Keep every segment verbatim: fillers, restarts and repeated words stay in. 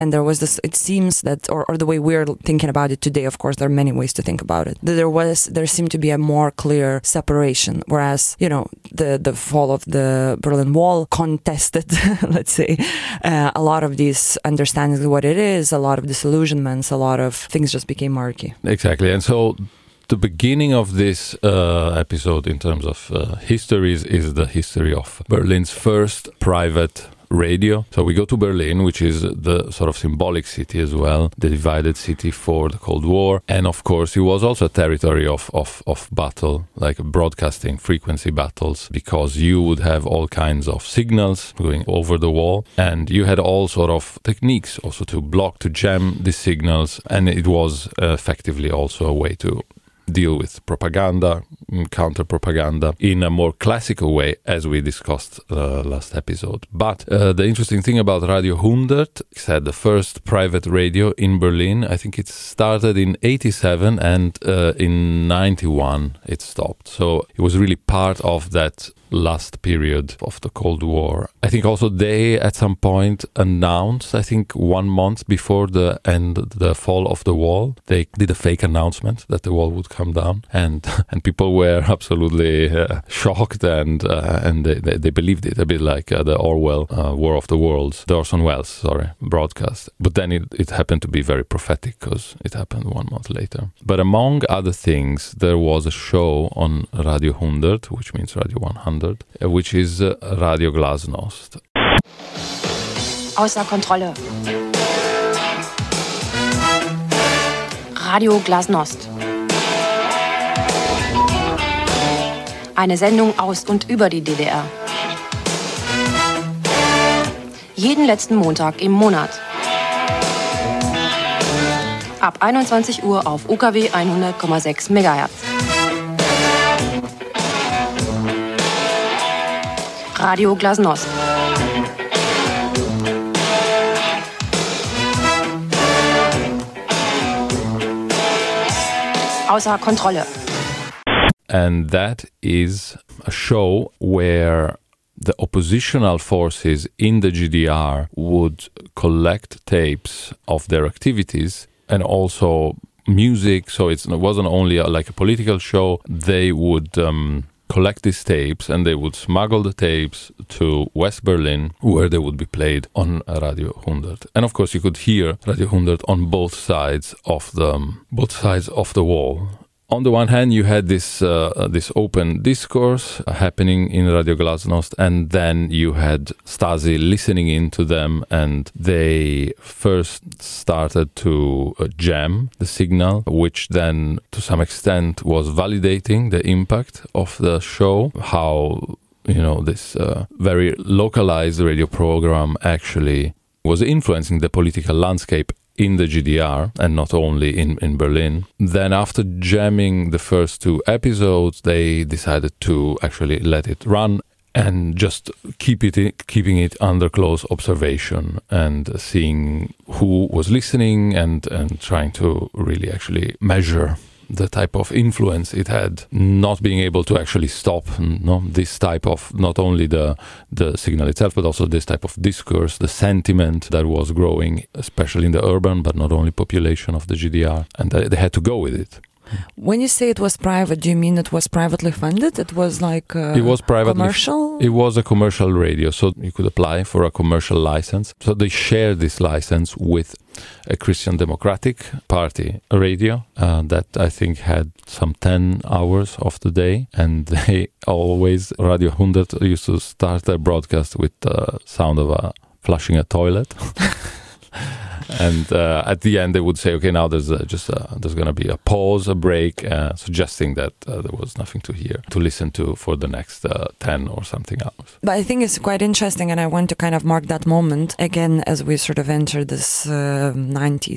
And there was this, it seems that, or, or the way we're thinking about it today, of course, there are many ways to think about it. That there was, there seemed to be a more clear separation. Whereas, you know, the, the fall of the Berlin Wall contested, let's say, uh, a lot of these understandings of what it is, a lot of disillusionments, a lot of things just became murky. Exactly. And so the beginning of this uh, episode in terms of uh, histories is the history of Berlin's first private radio. So we go to Berlin, which is the sort of symbolic city as well, the divided city for the Cold War. And of course, it was also a territory of, of, of battle, like broadcasting frequency battles, because you would have all kinds of signals going over the wall. And you had all sort of techniques also to block, to jam the signals. And it was uh, effectively also a way to deal with propaganda, counter-propaganda in a more classical way, as we discussed uh, last episode. But uh, the interesting thing about Radio one hundred is that the first private radio in Berlin, I think it started in eighty-seven and uh, in ninety-one it stopped. So it was really part of that last period of the Cold War. I think also they at some point announced, I think one month before the end, the fall of the wall, they did a fake announcement that the wall would come down, and and people were absolutely uh, shocked, and uh, and they, they, they believed it, a bit like uh, the Orwell uh, War of the Worlds, the Orson Welles, sorry, broadcast. But then it, it happened to be very prophetic because it happened one month later. But among other things, there was a show on Radio one hundred, which means Radio one hundred, which is uh, Radio Glasnost. Außer Kontrolle. Radio Glasnost. Eine Sendung aus und über die D D R. Jeden letzten Montag im Monat. Ab einundzwanzig Uhr auf U K W hundert Komma sechs Megahertz. Radio Glasnost. Außer Kontrolle. And that is a show where the oppositional forces in the G D R would collect tapes of their activities and also music. So it's, it wasn't only a, like a political show. They would um, collect these tapes and they would smuggle the tapes to West Berlin, where they would be played on Radio one hundred. And of course, you could hear Radio one hundred on both sides of the um, both sides of the wall. On the one hand, you had this uh, this open discourse happening in Radio Glasnost, and then you had Stasi listening into them, and they first started to uh, jam the signal, which then, to some extent, was validating the impact of the show, how, you know, this uh, very localized radio program actually was influencing the political landscape in the G D R and not only in, in Berlin. Then after jamming the first two episodes, they decided to actually let it run and just keep it keeping it under close observation and seeing who was listening and, and trying to really actually measure the type of influence it had, not being able to actually stop no, this type of, not only the the signal itself, but also this type of discourse, the sentiment that was growing, especially in the urban, but not only population of the G D R, and they, they had to go with it. When you say it was private, do you mean it was privately funded? It was like a it was privately commercial? It was a commercial radio, so you could apply for a commercial license. So they shared this license with a Christian Democratic Party radio uh, that I think had some ten hours of the day, and they always, Radio one hundred used to start their broadcast with the sound of a flushing a toilet. And uh, at the end, they would say, "Okay, now there's uh, just uh, there's going to be a pause, a break," uh, suggesting that uh, there was nothing to hear, to listen to for the next uh, ten or something hours. But I think it's quite interesting, and I want to kind of mark that moment again as we sort of enter this uh, nineties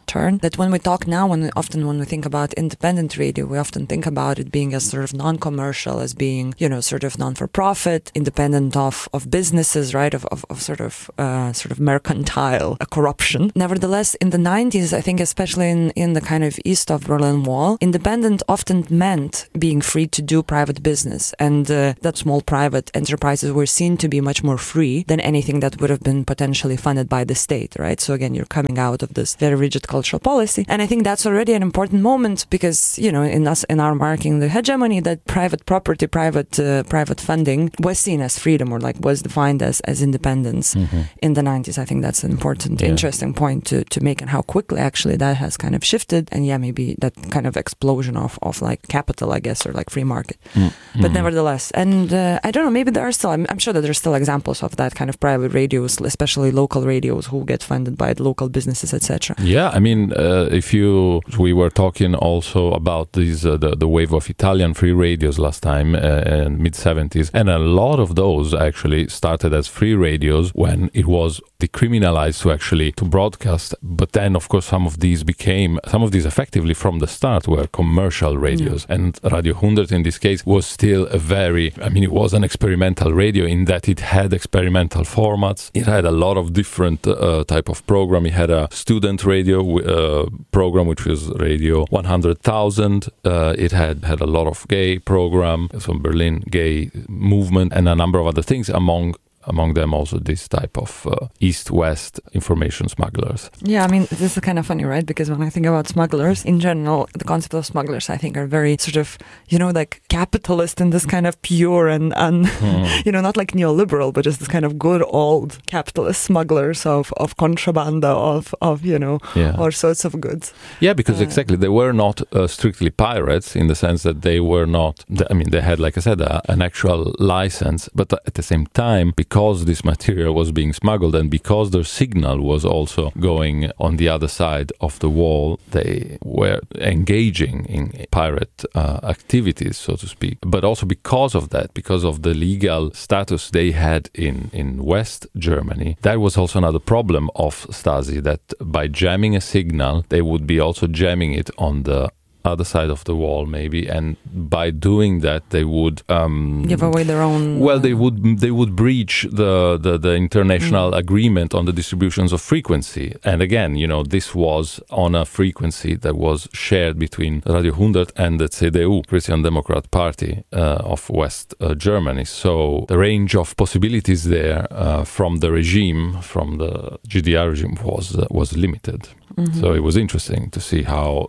turn. That when we talk now, when we, often when we think about independent radio, we often think about it being as sort of non-commercial, as being, you know, sort of non-for-profit, independent of, of businesses, right, of, of, of sort of uh, sort of mercantile uh, corruption. Nevertheless, in the nineties, I think especially in, in the kind of east of Berlin Wall, independent often meant being free to do private business, and uh, that small private enterprises were seen to be much more free than anything that would have been potentially funded by the state, right? So again, you're coming out of this very rigid cultural policy, and I think that's already an important moment because, you know, in us, in our marking the hegemony, that private property, private uh, private funding was seen as freedom, or like was defined as, as independence mm-hmm. in the nineties. I think that's an important, yeah. interesting point to, to make, and how quickly actually that has kind of shifted, and yeah, maybe that kind of explosion of, of like capital, I guess, or like free market. Mm-hmm. But nevertheless, and uh, I don't know, maybe there are still, I'm, I'm sure that there's still examples of that kind of private radios, especially local radios who get funded by the local businesses, et cetera. Yeah, I mean, uh, if you, we were talking also about these, uh, the, the wave of Italian free radios last time uh, in mid seventies, and a lot of those actually started as free radios when it was decriminalized to actually to broadcast. But then, of course, some of these became, some of these effectively from the start were commercial radios. Yeah. And Radio one hundred in this case was still a very, I mean, it was an experimental radio in that it had experimental formats. It had a lot of different uh, type of program. It had a student radio uh, program, which was Radio one hundred thousand. Uh, it had had a lot of gay program, some Berlin gay movement, and a number of other things, among among them also this type of uh, east-west information smugglers. Yeah, I mean, this is kind of funny, right? Because when I think about smugglers, in general, the concept of smugglers, I think, are very sort of, you know, like capitalist in this kind of pure and, and mm. you know, not like neoliberal, but just this kind of good old capitalist smugglers of, of contrabanda, of, of, you know, yeah. all sorts of goods. Yeah, because uh, exactly, they were not uh, strictly pirates in the sense that they were not, I mean, they had, like I said, a, an actual license, but at the same time, because Because this material was being smuggled and because their signal was also going on the other side of the wall, they were engaging in pirate uh, activities, so to speak. But also because of that, because of the legal status they had in, in West Germany, that was also another problem of Stasi, that by jamming a signal, they would be also jamming it on the other side of the wall, maybe, and by doing that they would um, give away their own well they would they would breach the the, the international mm. agreement on the distributions of frequency. And again, you know, this was on a frequency that was shared between Radio one hundred and the C D U, Christian Democrat Party uh, of West uh, Germany. So the range of possibilities there uh, from the regime, from the G D R regime, was uh, was limited. Mm-hmm. So it was interesting to see how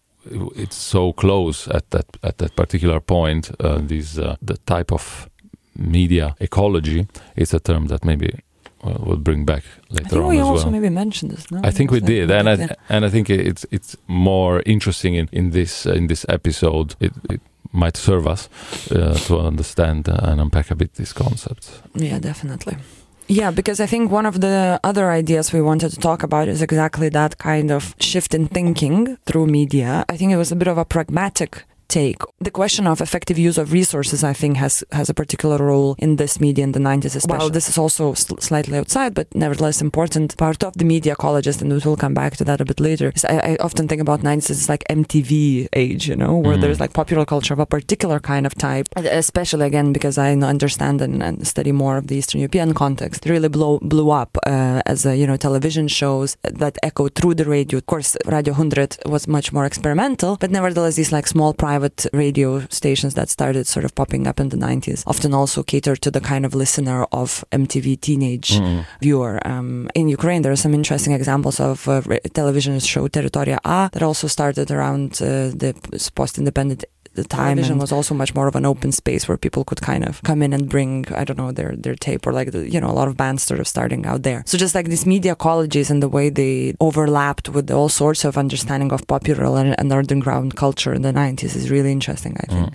it's so close at that at that particular point. Uh, these uh, the type of media ecology is a term that maybe uh, we'll bring back later I think on we as also well. maybe mentioned this. No? I think we did, and I yeah. and I think it's it's more interesting in in this uh, in this episode. It, it might serve us uh, to understand uh, and unpack a bit these concepts. Yeah, definitely. Yeah, because I think one of the other ideas we wanted to talk about is exactly that kind of shift in thinking through media. I think it was a bit of a pragmatic take. The question of effective use of resources, I think, has has a particular role in this media in the nineties especially. Well, this is also sl- slightly outside, but nevertheless important part of the media ecologist, and we'll come back to that a bit later. I, I often think about nineties as like M T V age, you know, where mm. there's like popular culture of a particular kind of type, especially again because I understand and, and study more of the Eastern European context. It really blow, blew up uh, as a, you know, television shows that echoed through the radio. Of course, Radio one hundred was much more experimental, but nevertheless these like small private radio stations that started sort of popping up in the nineties often also catered to the kind of listener of M T V teenage mm-hmm. viewer. Um, in Ukraine, there are some interesting examples of uh, television show Territoria A that also started around uh, the post-independent the time. Television was also much more of an open space where people could kind of come in and bring, I don't know, their their tape, or like, the, you know, a lot of bands sort of starting out there. So just like these media ecologies and the way they overlapped with all sorts of understanding of popular and, and underground culture in the nineties is really interesting, I think. Mm-hmm.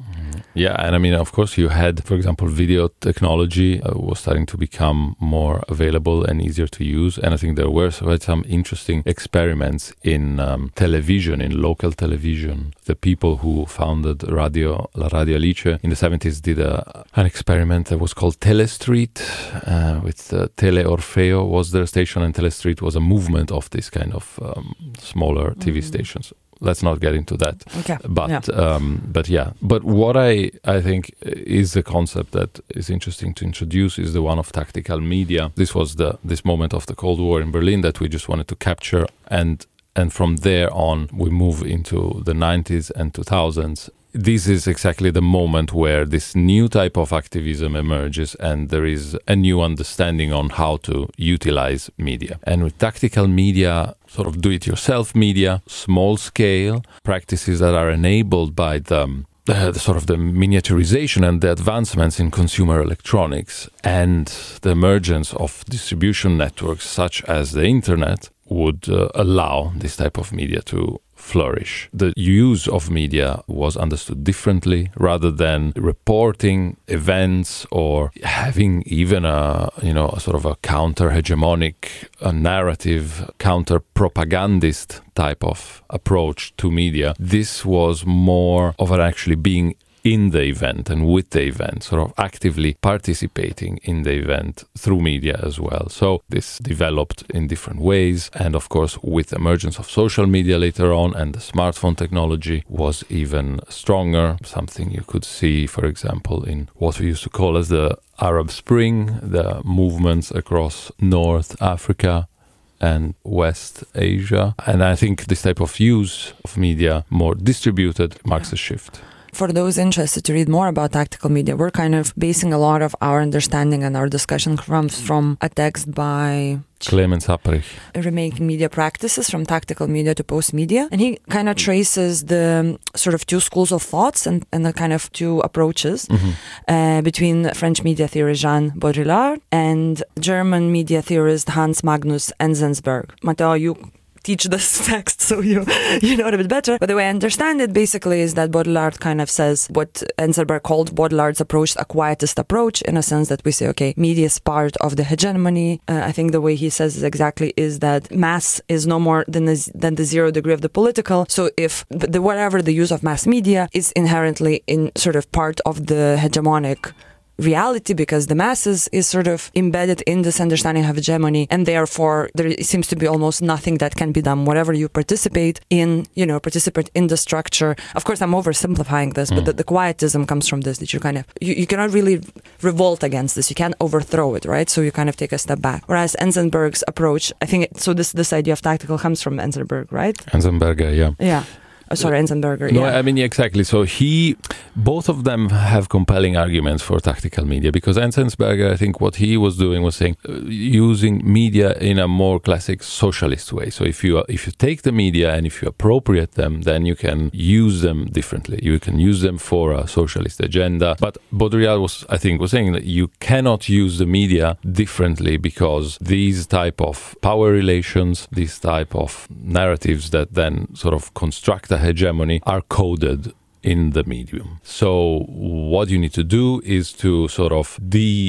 Yeah, and I mean, of course, you had, for example, video technology uh, was starting to become more available and easier to use. And I think there were some interesting experiments in um, television, in local television. The people who founded Radio La Radio Alice in the seventies did a, an experiment that was called Telestreet, uh, with uh, Tele Orfeo was their station, and Telestreet was a movement of this kind of um, smaller T V mm-hmm. stations. Let's not get into that. Okay. But yeah. Um, but yeah. But what I I think is a concept that is interesting to introduce is the one of tactical media. This was the this moment of the Cold War in Berlin that we just wanted to capture, and and from there on we move into the nineties and two thousands. This is exactly the moment where this new type of activism emerges, and there is a new understanding on how to utilize media. And with tactical media, sort of do-it-yourself media, small scale practices that are enabled by the, uh, the sort of the miniaturization and the advancements in consumer electronics and the emergence of distribution networks such as the internet would uh, allow this type of media to flourish. The use of media was understood differently, rather than reporting events or having even a, you know, a sort of a counter-hegemonic a narrative, counter-propagandist type of approach to media. This was more of an actually being in the event and with the event, sort of actively participating in the event through media as well. So this developed in different ways, and of course with the emergence of social media later on and the smartphone technology was even stronger, something you could see, for example, in what we used to call as the Arab Spring, the movements across North Africa and West Asia. And I think this type of use of media, more distributed, marks a shift. For those interested to read more about tactical media, we're kind of basing a lot of our understanding and our discussion comes from a text by Clemens Haprich, Remaking Media Practices from Tactical Media to Post Media. And he kind of traces the sort of two schools of thoughts and, and the kind of two approaches mm-hmm. uh, between French media theorist Jean Baudrillard and German media theorist Hans Magnus Enzensberger. Matteo, you teach this text, so you you know it a bit better. But the way I understand it basically is that Baudrillard kind of says what Enzensberger called Baudrillard's approach a quietist approach, in a sense that we say, okay, media is part of the hegemony. Uh, I think the way he says it exactly is that mass is no more than the, than the zero degree of the political. So if the, whatever the use of mass media is inherently in sort of part of the hegemonic reality, because the masses is sort of embedded in this understanding of hegemony, and therefore there seems to be almost nothing that can be done. Whatever you participate in, you know, participate in the structure. Of course, I'm oversimplifying this, mm. but the, the quietism comes from this, that you kind of, you, you cannot really revolt against this. You can't overthrow it, right? So you kind of take a step back. Whereas Enzensberger's approach, I think, it, so this this idea of tactical comes from Enzensberger, right? Enzensberger, yeah. Yeah. Oh, sorry, Enzensberger. No, yeah. I mean, exactly. So he, both of them have compelling arguments for tactical media, because Enzensberger, I think what he was doing was saying, uh, using media in a more classic socialist way. So if you if you take the media and if you appropriate them, then you can use them differently. You can use them for a socialist agenda. But Baudrillard was, I think, was saying that you cannot use the media differently, because these type of power relations, these type of narratives that then sort of construct a hegemony are coded in the medium. So what you need to do is to sort of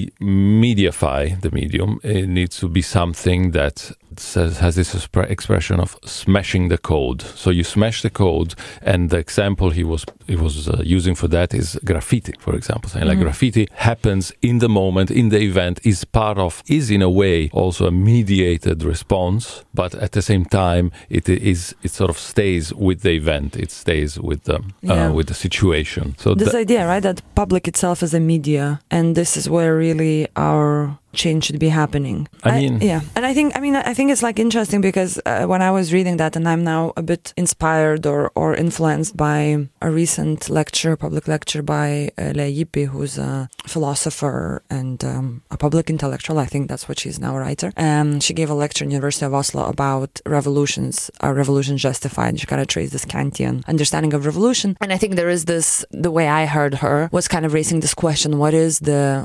de-mediafy the medium. It needs to be something that says, has this expression of smashing the code. So you smash the code, and the example he was he was uh, using for that is graffiti, for example. Saying mm-hmm. like graffiti happens in the moment, in the event, is part of, is in a way also a mediated response, but at the same time it is it sort of stays with the event, it stays with the yeah. uh, with the situation. So this th- idea, right, that public itself is a media, and this is where really our change should be happening. I mean, I, yeah, and I think, I mean, I think it's like interesting because uh, when I was reading that, and I'm now a bit inspired or, or influenced by a recent lecture, public lecture by uh, Lea Ypi, who's a philosopher and um, a public intellectual. I think that's what she's now, a writer. Um, she gave a lecture in University of Oslo about revolutions. Are revolutions justified? She kind of traced this Kantian understanding of revolution, and I think there is this. The way I heard her was kind of raising this question: what is the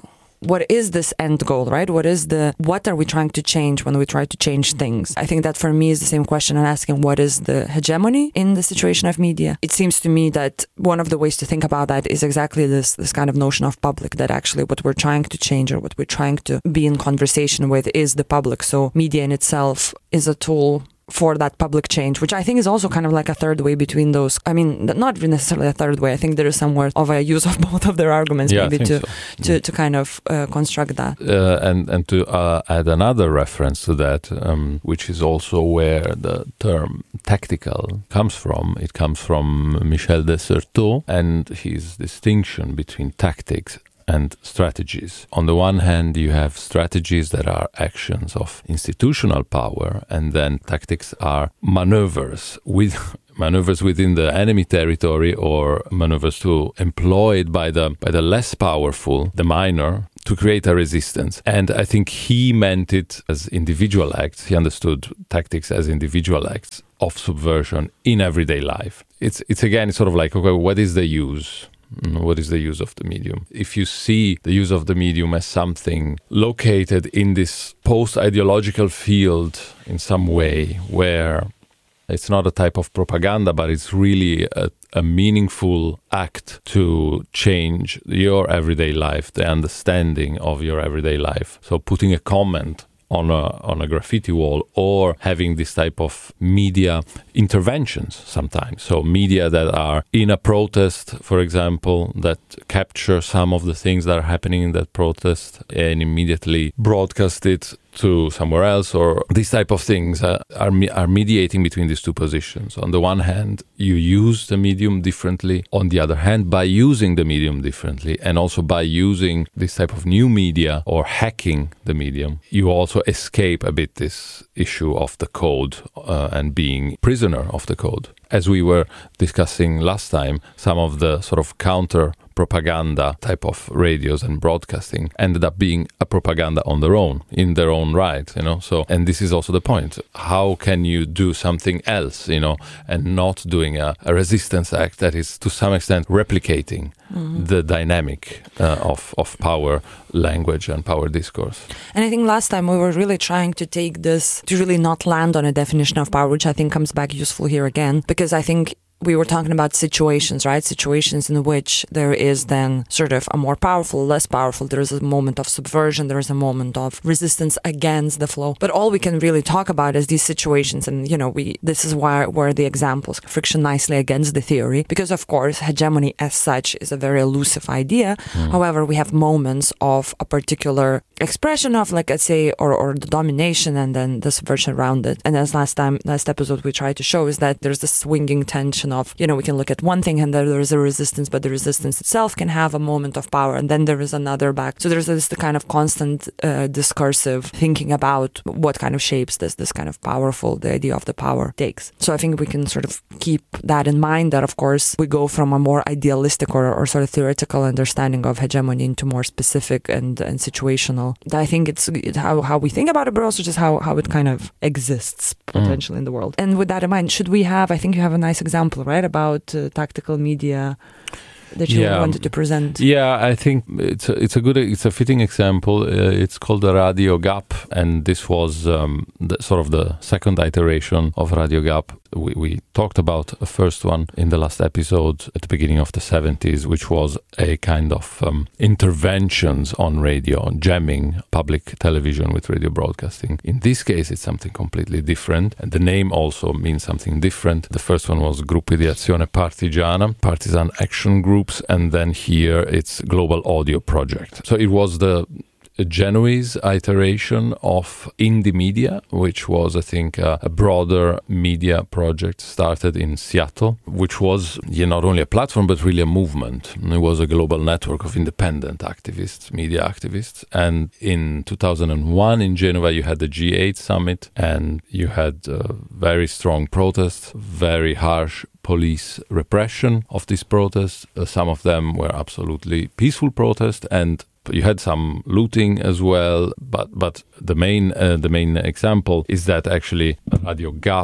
what is this end goal, right? What is the, what are we trying to change when we try to change things? I think that for me is the same question I'm asking, what is the hegemony in the situation of media? It seems to me that one of the ways to think about that is exactly this, this kind of notion of public, that actually what we're trying to change or what we're trying to be in conversation with is the public. So media in itself is a tool for that public change, which I think is also kind of like a third way between those. I mean, not necessarily a third way. I think there is somewhere of a use of both of their arguments, yeah, maybe to, so. to yeah. to kind of uh, construct that. Uh, and and to uh, add another reference to that, um, which is also where the term tactical comes from. It comes from Michel de Certeau and his distinction between tactics and strategies. On the one hand, you have strategies that are actions of institutional power, and then tactics are maneuvers with maneuvers within the enemy territory, or maneuvers to employed by the by the less powerful, the minor, to create a resistance. And I think he meant it as individual acts. He understood tactics as individual acts of subversion in everyday life. It's it's again sort of like, okay, what is the use? What is the use of the medium? If you see the use of the medium as something located in this post-ideological field in some way, where it's not a type of propaganda, but it's really a, a meaningful act to change your everyday life, the understanding of your everyday life. So putting a comment on a on a graffiti wall, or having this type of media interventions sometimes. So media that are in a protest, for example, that capture some of the things that are happening in that protest and immediately broadcast it to somewhere else, or these type of things uh, are are mediating between these two positions. On the one hand, you use the medium differently. On the other hand, by using the medium differently, and also by using this type of new media or hacking the medium, you also escape a bit this issue of the code uh, and being prisoner of the code. As we were discussing last time, some of the sort of counter propaganda type of radios and broadcasting ended up being a propaganda on their own, in their own right, you know. So, and this is also the point. How can you do something else, you know, and not doing a, a resistance act that is to some extent replicating mm-hmm. the dynamic uh, of, of power language and power discourse? And I think last time we were really trying to take this, to really not land on a definition of power, which I think comes back useful here again, because I think we were talking about situations, right? Situations in which there is then sort of a more powerful, less powerful. There is a moment of subversion. There is a moment of resistance against the flow. But all we can really talk about is these situations. And, you know, we this is why where the examples friction nicely against the theory. Because, of course, hegemony as such is a very elusive idea. Mm. However, we have moments of a particular expression of, like, let's say, or, or the domination and then the subversion around it. And as last time, last episode we tried to show is that there's this swinging tension of, you know, we can look at one thing and there is a resistance, but the resistance itself can have a moment of power, and then there is another back. So there's this kind of constant uh, discursive thinking about what kind of shapes this this kind of powerful, the idea of the power takes. So I think we can sort of keep that in mind, that of course we go from a more idealistic or, or sort of theoretical understanding of hegemony into more specific and, and situational. I think it's how, how we think about it, but also just how, how it kind of exists potentially mm. in the world. And with that in mind, should we have, I think you have a nice example, right, about uh, tactical media that you yeah. wanted to present. Yeah, I think it's a, it's a good, it's a fitting example. Uh, it's called the Radio Gap, and this was um, the, sort of the second iteration of Radio Gap. We, we talked about a first one in the last episode at the beginning of the seventies, which was a kind of um, interventions on radio, jamming public television with radio broadcasting. In this case, it's something completely different, and the name also means something different. The first one was Gruppi di Azione Partigiana, partisan action groups, and then here it's Global Audio Project. So it was the a Genoese iteration of Indie Media, which was, I think, uh, a broader media project started in Seattle, which was yeah, not only a platform, but really a movement. It was a global network of independent activists, media activists. And in two thousand one in Genova, you had the G eight summit, and you had uh, very strong protests, very harsh police repression of these protests. Uh, some of them were absolutely peaceful protests, and you had some looting as well, but but the main uh, the main example is that actually Radio Gap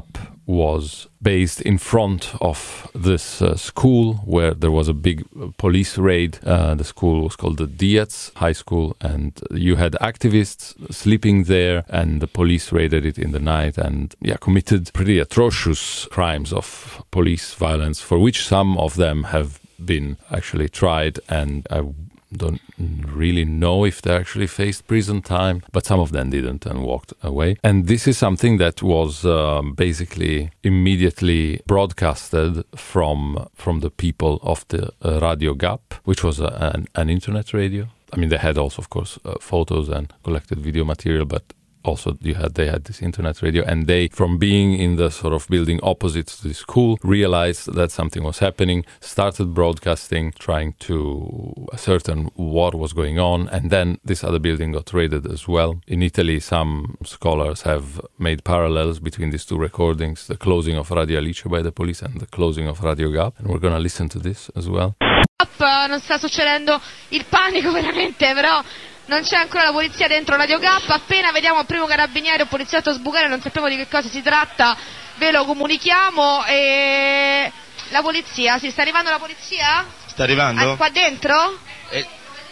was based in front of this uh, school where there was a big police raid. Uh, the school was called the Dietz High School, and you had activists sleeping there, and the police raided it in the night and yeah, committed pretty atrocious crimes of police violence, for which some of them have been actually tried, and I don't really know if they actually faced prison time, but some of them didn't and walked away. And this is something that was um, basically immediately broadcasted from from the people of the uh, Radio Gap, which was a, an, an internet radio. I mean, they had also, of course, uh, photos and collected video material, but also you had they had this internet radio, and they, from being in the sort of building opposite to the school, realized that something was happening, started broadcasting, trying to ascertain what was going on, and then this other building got raided as well. In Italy, some scholars have made parallels between these two recordings, the closing of Radio Alice by the police and the closing of Radio Gap, and we're going to listen to this as well. Non sta succedendo il panico veramente, però non c'è ancora la polizia dentro Radio Gap. Appena vediamo il primo carabiniere o poliziotto sbucare, non sappiamo di che cosa si tratta, ve lo comunichiamo. E la polizia, sì, sta arrivando la polizia? Sta arrivando? Ah, qua dentro? È,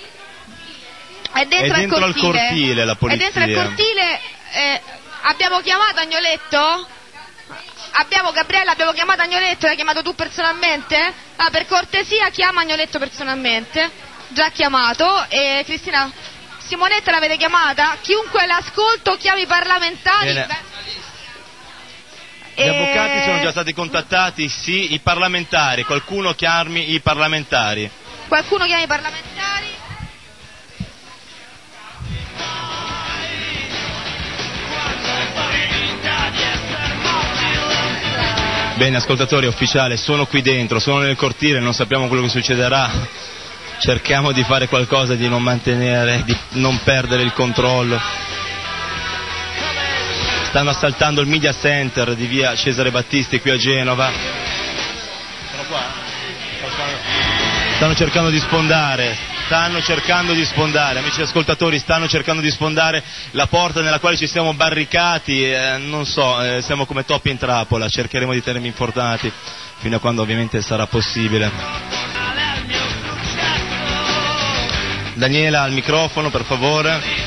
è dentro, è dentro al cortile. al cortile la polizia. È dentro al cortile. Eh, abbiamo chiamato Agnoletto? Abbiamo Gabriella, abbiamo chiamato Agnoletto, l'hai chiamato tu personalmente? Ah, per cortesia chiama Agnoletto personalmente. Già chiamato. E Cristina, Simonetta l'avete chiamata? Chiunque l'ascolto chiami i parlamentari. Bene. Gli e... avvocati sono già stati contattati? Sì, i parlamentari. Qualcuno chiami i parlamentari. Qualcuno chiami i parlamentari? Bene, ascoltatori, ufficiale, sono qui dentro, sono nel cortile, non sappiamo quello che succederà. Cerchiamo di fare qualcosa, di non mantenere, di non perdere il controllo. Stanno assaltando il media center di via Cesare Battisti qui a Genova. Sono qua? Stanno cercando di sfondare, stanno cercando di sfondare, amici ascoltatori, stanno cercando di sfondare la porta nella quale ci siamo barricati, eh, non so, eh, siamo come topi in trappola, cercheremo di tenermi informati fino a quando ovviamente sarà possibile. Daniela al microfono, per favore.